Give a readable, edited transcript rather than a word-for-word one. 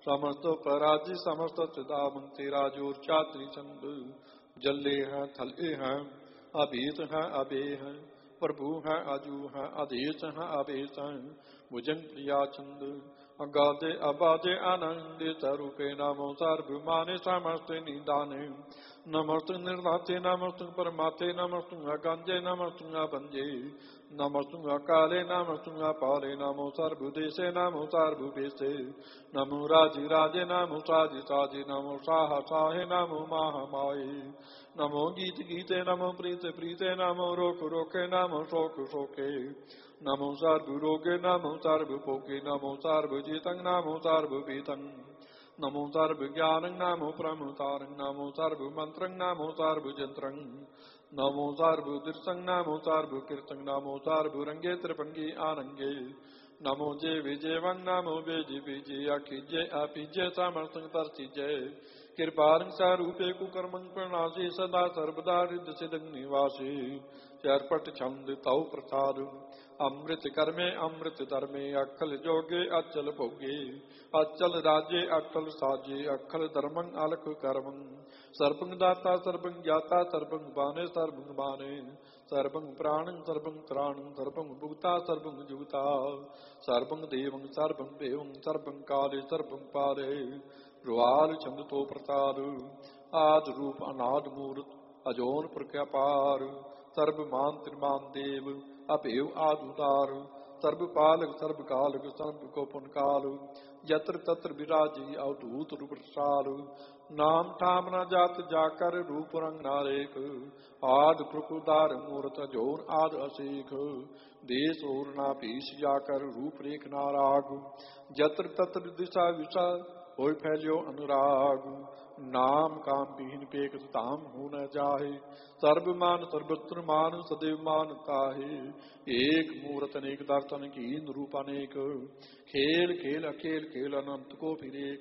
समस्त पराजी समस्त चिदामन तेरा जोर चात्री चंद जल्ले हैं थले हैं अभीत हैं अबे हैं प्रभु हैं अजू हैं अधेश हैं अभेश हैं भुजंग प्रिया चंद अगाधे अबाधे आनंदे स्वरूपे नमो सर्वमाने समस्ते निदाने नमस्तु निर्धाते नमस्तु परमाते नमस्तु अगंजे नमस्तु अभंजे नमस्तु अकाले नमस्तु अपाले नमो सर्वदेशे नमो सर्ववेशे नमो राजी राजे नमो साजी साजी नमो साह साहे नमो महामाये नमो गीत गीते नमो प्रीत प्रीते नमो रोक रोके नमो शोक शोके नमो सर्व रोगे नमो सर्व पोके नमो सर्व जीतं नमो सर्व बीतं नमो सर्व ज्ञानं नमो प्रमुतारं नमो सर्व मंत्रं नमो सर्व जंत्रं नमो सर्व दृशं नमो सर्व कीर्तं नमो सर्व रंगे त्रिभंगी आनंगे नमो जे विजयवं नमो बेजि बीजे अखिजे अपिजे समर्थं तरसिजे कृपालं सारूपे कुकर्मं प्रणासी सदा सर्वदा हृदय सिद्धं निवासी चरपट छंद तौ प्रसाद अमृत कर्मे अमृत धर्मे अखल जोगे अचल भोगे अचल राजे अटल साजे अखल धर्मं अलख कर्मं सर्वं दाता सर्वं ज्ञाता सर्वं बाने सर्वं बाने सर्वं प्राणं सर्वं त्राणं सर्वं भुक्ता सर्वं जुगता सर्वं देवं सर्वं देवं सर्वं काले सर्वं पाले रुआल छंद तो प्रसाद आद रूप अनाद मूर्त अजोन प्रख्यापार सर्वमान त्रिमान देव अपेव आदुदार सर्वपालक सर्वकालक सर्व कोपन काल यत्र तत्र विराजी अवधूत रूप साल नाम ठाम न जात जाकर रूप रंग नारेक आद प्रकुदार मूर्त जोन आद असेख देश और ना पीस जाकर रूप रेख नाराग यत्र तत्र दिशा विशा होय फैलियो अनुराग नाम काम विहीन पेख ताम हो न जाहे सर्वमान सर्वत्र मान सदैव मान ताहे एक मूर्त अनेक दर्शन कीन रूप अनेक खेल खेल अकेल खेल अनंत को फिर